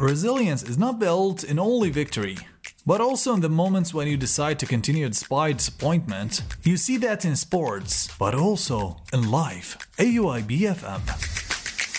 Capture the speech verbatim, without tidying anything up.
Resilience is not built in only victory, but also in the moments when you decide to continue despite disappointment. You see that in sports, but also in life. A U I B F M.